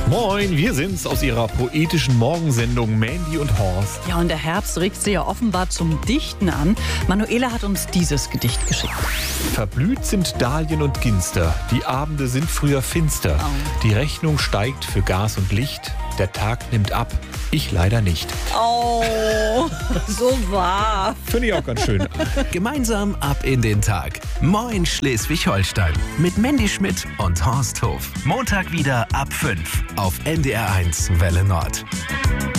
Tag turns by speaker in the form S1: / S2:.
S1: Moin, wir sind's aus ihrer poetischen Morgensendung Mandy und Horst.
S2: Ja, und der Herbst regt sie ja offenbar zum Dichten an. Manuela hat uns dieses Gedicht geschickt.
S1: Verblüht sind Dahlien und Ginster, die Abende sind früher finster. Die Rechnung steigt für Gas und Licht, der Tag nimmt ab, ich leider nicht.
S2: Oh, so wahr.
S1: Finde ich auch ganz schön.
S3: Gemeinsam ab in den Tag. Moin Schleswig-Holstein. Mit Mandy Schmidt und Horst Hof. Montag wieder ab 5 auf NDR1 Welle Nord.